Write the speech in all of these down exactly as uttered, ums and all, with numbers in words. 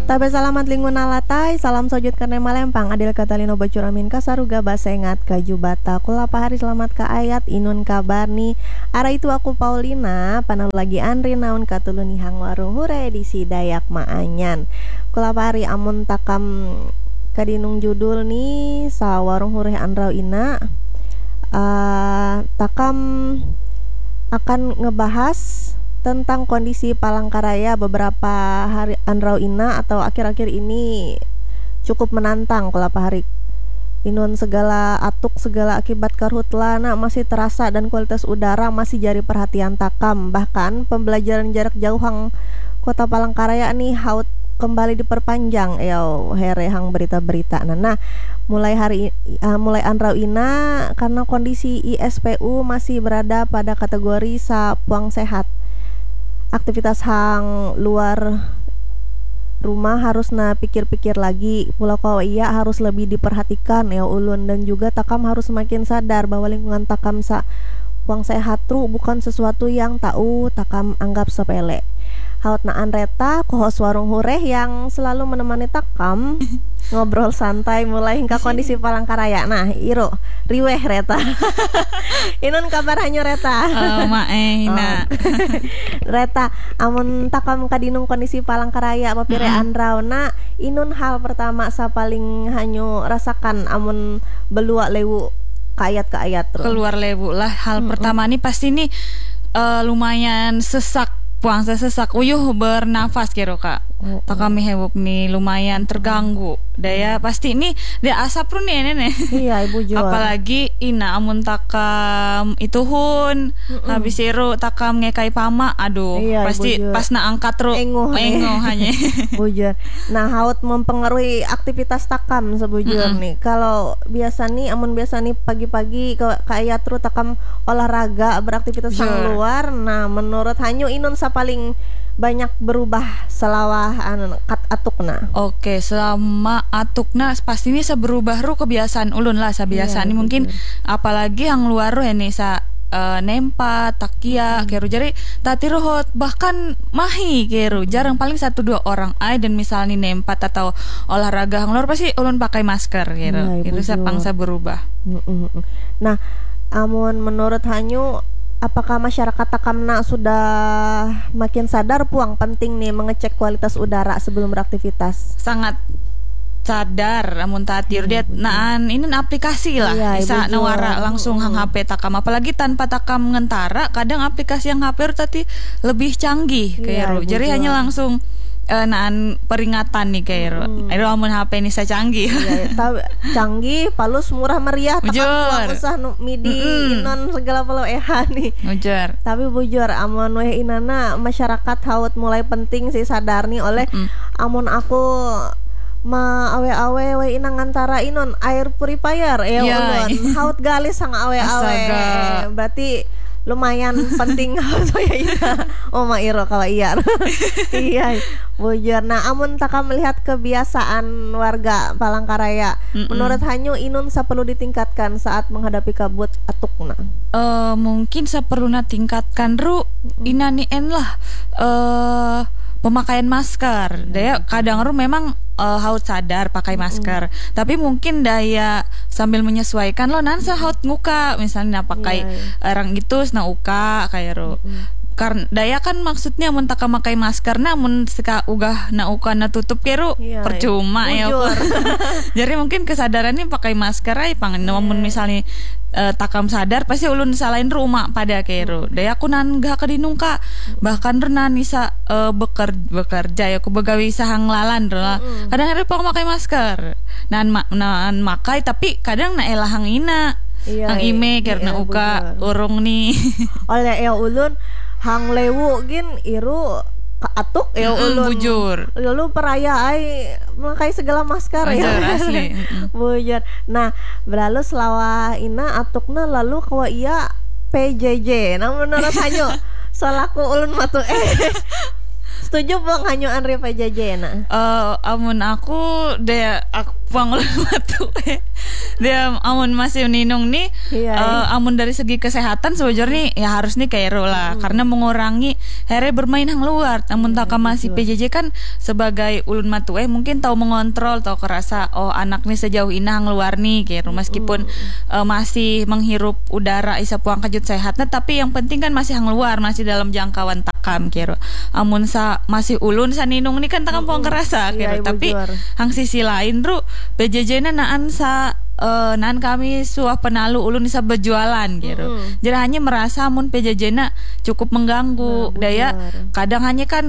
Tabe salamat lingun alatai, salam sojud karena malempang. Adil katalino bacuramin kasaruga basengat kaju bata. Kulapa hari selamat ka ayat inun kabar nih. Ara itu aku Paulina, panau lagi Andri naun katuluni hang warung hure edisi Dayak Maanyan. Kulapa hari amun takam kadinung judul nih sa warung hure anrau ina. Uh, takam akan ngebahas tentang kondisi Palangkaraya beberapa hari anrau ina atau akhir-akhir ini cukup menantang kelapa hari. Inun segala atuk segala akibat karhutlana masih terasa dan kualitas udara masih jadi perhatian takam. Bahkan pembelajaran jarak jauh hang kota Palangkaraya nih haut kembali diperpanjang yo here hang berita-berita. Nah, nah mulai hari uh, mulai anrau ina karena kondisi I S P U masih berada pada kategori sa puang sehat. Aktivitas hang luar rumah harus na pikir-pikir lagi. Pulau Kawaiya harus lebih diperhatikan ya ulun, dan juga takam harus semakin sadar bahwa lingkungan takam sa puang sehat tru bukan sesuatu yang tahu takam anggap sepele. Haut na Anreta, kohos warung hureh yang selalu menemani takam ngobrol santai mulai hingga kondisi Palangkaraya. Nah, Iro, riweh Reta. Inun kabar hanyo Reta. Oh, mae hina. Oh. Reta, amun takam kadinung kondisi Palangkaraya papire mm-hmm. anrau na inun hal pertama sa paling hanyo rasakan amun belua lewu ka ayat ka ayat ro. Keluar lewu lah hal mm-hmm. pertama nih pasti nih uh, lumayan sesak. Puangsa sesak uyuh bernafas kira kak. Oh, tak kami hewuk nih lumayan terganggu. Daya pasti nih dia asap pun nih nenek. Iya ibu jual. Apalagi ina amun takam itu hun mm-mm. habis iru takam ngekai pama. Aduh iya, pasti pas na angkat ru engo engo hanya. Bujur. Nah haut mempengaruhi aktivitas takam sebujur mm-mm. nih. Kalau biasa nih amun biasa nih pagi-pagi kayak tru takam olahraga beraktivitas sang luar. Nah menurut hanyu inun sa paling banyak berubah selawah anu kat atukna. Oke, selama atukna pasti ini seberubah ru kebiasaan ulun lah sabiasaan ini iya, mungkin apalagi yang luar ru ini sa uh, nempa takia hmm. keru jadi tati rohot bahkan mahi keru jarang paling satu dua orang ay dan misalnya nempat atau olahraga yang luar pasti ulun pakai masker keru. Ya, itu sepangsa berubah. Mm-mm. Nah, amun menurut hanyu apakah masyarakat takamna sudah makin sadar puang penting nih mengecek kualitas udara sebelum beraktivitas? Sangat sadar amun tatir hmm, dia naan ini aplikasi lah iya, bisa nawara langsung hang H P takam apalagi tanpa takam ngentara kadang aplikasi yang H P tadi lebih canggih iya, kayak jadi hanya langsung Uh, naan peringatan nih kayak hmm. Aduh amun H P ini saya canggih iya, tahu canggih palus murah meriah takam usah midi mm-mm. inon segala pelo eha nih bujur. Tapi bujur amun weh inana masyarakat haut mulai penting sih sadar nih oleh mm-mm. amun aku ma awe-awe we inang antara inon air purifier ya ulun haut galis sang awe-awe berarti lumayan penting so ya ina oh ma iro kalau iya iya bujur. Nah amun taka melihat kebiasaan warga Palangkaraya mm-mm. menurut hanyu inun sa perlu ditingkatkan saat menghadapi kabut atukna. Uh, mungkin sa perlu na tingkatkan ru ina ni en lah uh, pemakaian masker. Daya kadang ru memang uh, haut sadar pakai masker, mm. tapi mungkin daya sambil menyesuaikan lo nansa haut nguka misalnya pakai yeah. orang gitu na uka kayak ru. Mm. Karena daya kan maksudnya mun taka makai masker namun seka ugah na uka na tutup keru iya, percuma iya. ya. Jadi mungkin kesadarannya pakai masker ay pangan yeah. namun misalnya uh, takam sadar pasti ulun salain rumah pada keru. Mm. Daya aku nan gak kadinung ka bahkan renan isa uh, beker, bekerja ya aku begawi sahang lalan lah. Mm. Kadang hari pak makai masker. Nan ma, nan makai tapi kadang na elahang ina. Iya, hang ime karena iya, uka urung nih. Oleh ya ulun hang lewu gin iru atuk ya ulun bujur lalu peraya ay memakai segala masker bujur, ya asli bujur. Nah berlalu selawa ina atukna lalu kawa iya P J J nah menurut hanyo solaku ulun matu eh setuju bang hanyo Andri P J J na uh, amun aku deh aku bang ulun matu eh dia amun masih ninung nih Iya, uh, amun dari segi kesehatan sebujurnya ya harus nih kairo lah hmm. karena mengurangi here bermain hang luar. Namun Iya, tak masih P J J kan sebagai ulun matu eh mungkin tahu mengontrol, tahu kerasa oh anak nih sejauh ini hang luar nih kairo meskipun hmm. uh, masih menghirup udara isa puang kejut sehatnya, tapi yang penting kan masih hang luar, masih dalam jangkauan takam kairo. Amun sa masih ulun sa ninung nih kan takam puang kerasa kairo, iya, tapi juar. hang sisi lain ru P J J-na naan sa uh, naan kami suah penalu ulun bisa berjualan gitu. Mm-hmm. Jadi hanya merasa mun P J J-na cukup mengganggu. Nah, daya kadang hanya kan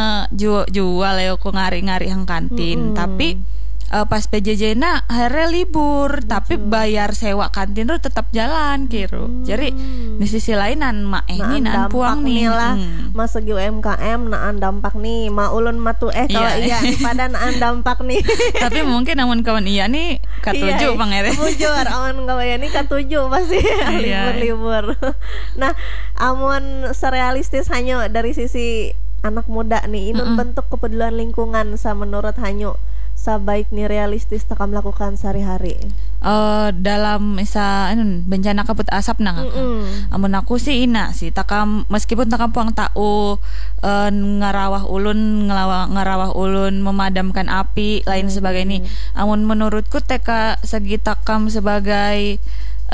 ngejual ya aku ngari-ngari hang kantin, mm-hmm. tapi Uh, pas P J J-na akhirnya libur, betul. Tapi bayar sewa kantin tuh tetap jalan kiro. Hmm. Jadi di sisi lain nan mak eh ini nan puang nih lah hmm. mas segi U M K M naan dampak nih ma ulun matu eh kalau iya, iya pada naan dampak nih. Tapi mungkin namun kawan iya nih katujuh bang ere. Bujur amun kawan iya nih katujuh pasti libur-libur. Nah amun serealistis hanya dari sisi anak muda nih inun mm-mm. bentuk kepedulian lingkungan sa menurut hanyo sabaik nih realistis takam melakukan sehari-hari. Uh, dalam isa anu bencana kabut asap nang amun aku sih ina sih takam meskipun takam puang tahu uh, ngarawah ulun ngerawah ngarawah ulun memadamkan api lain mm-hmm. sebagainya. Amun menurutku teka segi takam sebagai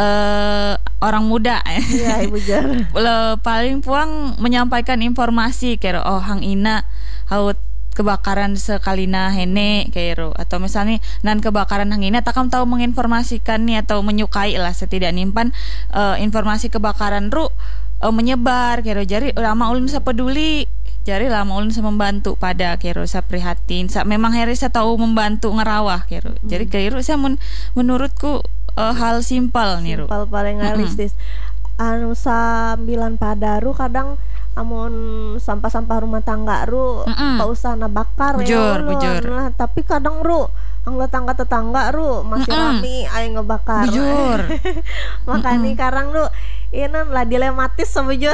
uh, orang muda iya ibu jar paling puang menyampaikan informasi kira oh hang ina haut kebakaran sekalina hene kairo atau misalnya nan kebakaran hang ini takam tahu menginformasikan nih atau menyukai lah setidak nimpan uh, informasi kebakaran ru uh, menyebar kairo jadi lama ulun sa peduli jadi lama ulun sa membantu pada kairo sa prihatin sa memang hari sa tahu membantu ngerawah kairo hmm. jadi kairo sa men, menurutku uh, hal simpel nih ru simpel paling realistis mm-hmm. anu sambilan padaru kadang amun sampah-sampah rumah tangga ru pak usah na bakar bujur, ya bujur. Nah, tapi kadang ru ang tetangga-tetangga ru masih Mm-mm. rami ayo ngebakar bujur makanya karang ru ini lah dilematis sebujur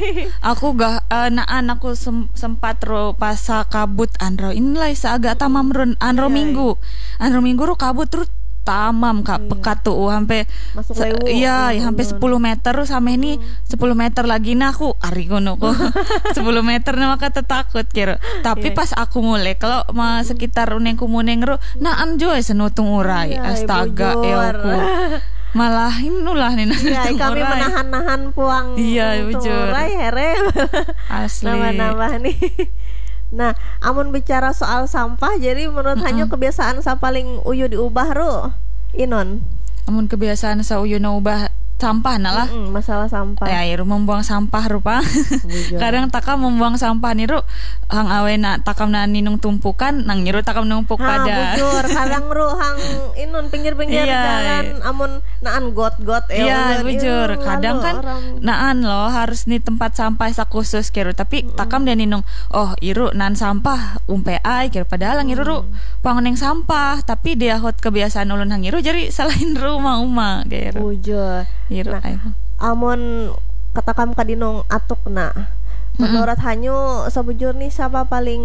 aku gak uh, naan aku sem- sempat ru pas kabut anro inilah seagak tamam run anro yeah. minggu anro minggu ru kabut ru tamam kak iya. pekat tuh sampai masuk se- lewu iya oh, sampai sepuluh meter sampai ini hmm. sepuluh meter lagi nah aku ari kono ko sepuluh meter nah maka takut kira tapi yeah. pas aku mulai kalau ma sekitar uneng kumuneng ro naan joy senutung urai yeah, astaga ya aku malah inulah nih iya kami urai. Menahan-nahan puang iya bujur urai here asli nambah-nambah nih. Nah, amun bicara soal sampah, jadi menurut mm-hmm. hanyo kebiasaan sa paling uyu diubah ru, Inon. Amun kebiasaan sa uyu na ubah sampah nalah. Mm-mm, masalah sampah. Ya, iru membuang sampah rupa. Kadang takam membuang sampah niru hang awe na takam na ninung tumpukan nang niru takam numpuk ha, pada. Bujur, kadang ru hang inun pinggir-pinggir iya, jalan amun naan got-got iya bujur iru, kadang kan orang... naan loh harus nih tempat sampah sa khusus kiru tapi mm-mm. takam dan ninung oh iru nan sampah umpe ai kiru padahal ang iru ru pangoneng sampah tapi dia hot kebiasaan ulun hang iru jadi selain rumah uma kiru. Bujur. Iru, nah, amun katakam kadinong atuk na menurut mm-hmm. hanyu sebujur nih siapa paling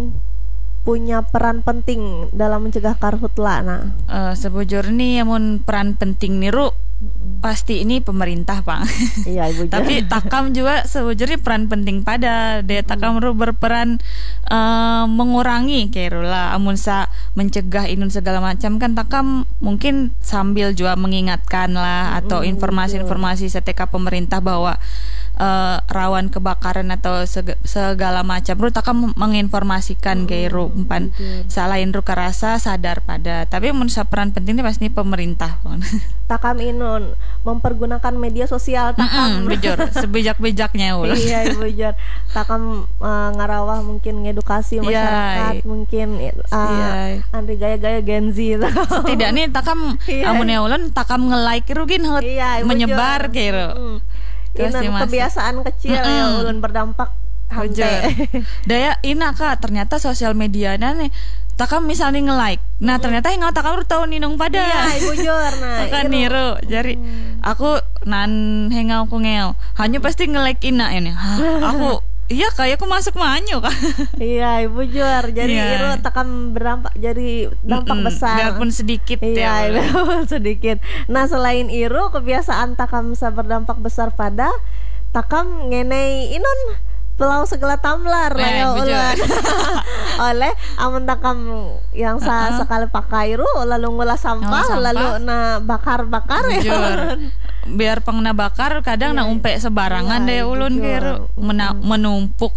punya peran penting dalam mencegah karhutla nah uh, sebujur nih amun peran penting niru pasti ini pemerintah bang iya ibu tapi takam juga sebujurnya peran penting pada dia takam ru berperan uh, mengurangi kerula amun sa mencegah inun segala macam kan takam mungkin sambil juga mengingatkan lah atau mm, informasi-informasi setika pemerintah bahwa uh, rawan kebakaran atau seg- segala macam ru takam menginformasikan mm, keiru empan salahin ru kerasa sadar pada tapi mun sa peran pentingnya pasti pemerintah takam inun mempergunakan media sosial takam bujur sebijak-bijaknya ulah iya bujur takam uh, ngarawah mungkin ngedukasi masyarakat yeah. mungkin uh, yeah. andri gaya-gaya Gen Z tidak nih takam yeah. amun ulun takam nge-like rugin hot yeah, menyebar kira mm. ini kebiasaan kecil mm-mm. ya ulun berdampak hampe daya ina kak ternyata sosial media nih takam misalnya nge-like nah ternyata yang takam tahu ninung pada iya bujur nah kan niru jadi hmm. aku nan hengau ku ngel hanya pasti nge-like ina ini ha, aku Iya kayak aku masuk manyo kan. Iya ibu Jur, jadi Iya. Iru takam berdampak jadi dampak Mm-mm, besar. biarpun sedikit Iya, ya. biarpun sedikit. Nah selain Iru, kebiasaan takam bisa berdampak besar pada takam ngenei inon pelau segala tumbler lah Eh, ya betul. ulun. Oleh amun takam yang sa Uh-uh. sekali pakai Iru lalu ngulas sampah, Ngulas sampah. lalu na bakar-bakar ya. Jujur. Biar pengena bakar kadang Iya. na umpe sebarangan Iya, deh ulun jujur. kira mena- menumpuk